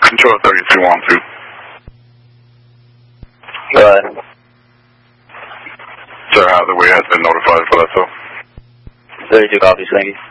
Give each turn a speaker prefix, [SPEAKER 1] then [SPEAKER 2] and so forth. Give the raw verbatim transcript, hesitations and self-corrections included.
[SPEAKER 1] Control thirty-two one two.
[SPEAKER 2] Go ahead.
[SPEAKER 1] Sir, how the way has been notified for that, so?
[SPEAKER 2] thirty-two copies, thank you.